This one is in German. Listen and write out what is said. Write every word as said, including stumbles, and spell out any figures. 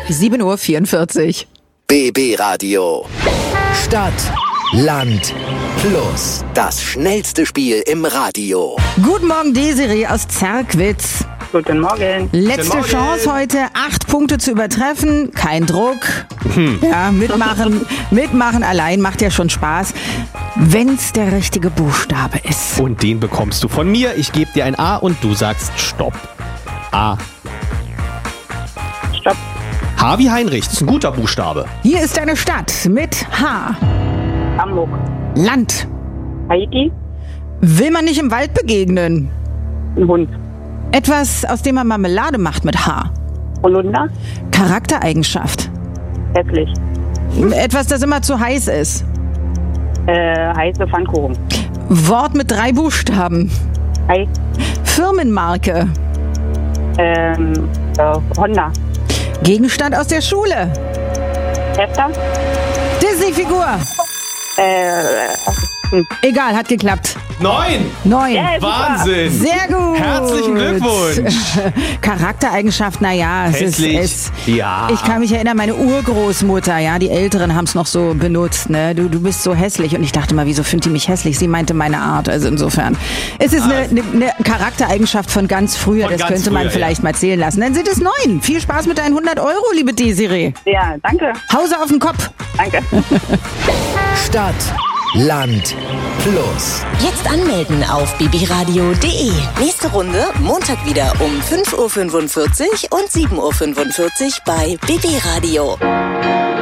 sieben Uhr vierundvierzig. B B Radio. Stadt, Land, Plus. Das schnellste Spiel im Radio. Guten Morgen, Desiree aus Zerkwitz. Guten Morgen. Letzte Guten Morgen. Chance heute, acht Punkte zu übertreffen. Kein Druck. Hm. Ja, mitmachen, mitmachen allein macht ja schon Spaß, wenn's der richtige Buchstabe ist. Und den bekommst du von mir. Ich gebe dir ein A und du sagst Stopp. A. Stopp. H wie Heinrich. Das ist ein guter Buchstabe. Hier ist eine Stadt mit H. Hamburg. Land. Haiti. Will man nicht im Wald begegnen? Ein Hund. Etwas, aus dem man Marmelade macht mit H. Holunder. Charaktereigenschaft. Hässlich. Etwas, das immer zu heiß ist. Äh, heiße Pfannkuchen. Wort mit drei Buchstaben. Hi. Firmenmarke. Ähm, äh, Honda. Gegenstand aus der Schule. Hefter. Disney-Figur. Äh, hm. Egal, hat geklappt. Neun. Neun. Ja, super. Wahnsinn. Sehr gut. Herzlichen Glückwunsch. Charaktereigenschaft, naja, es ist, Hässlich. es, Ja. ich kann mich erinnern, meine Urgroßmutter, ja, die Älteren haben es noch so benutzt, ne, du, du bist so hässlich und ich dachte mal, wieso findet die mich hässlich? Sie meinte meine Art, also insofern. Es ist eine Ah. ne, ne Charaktereigenschaft von ganz früher, Von das ganz könnte man früher, vielleicht ja. mal zählen lassen. Dann sind es neun. Viel Spaß mit deinen hundert Euro, liebe Desiree. Ja, danke. Hause auf den Kopf. Danke. Stadt, Land, Plus. Jetzt anmelden auf b b radio punkt d e. Nächste Runde Montag wieder um fünf Uhr fünfundvierzig und sieben Uhr fünfundvierzig bei B B Radio.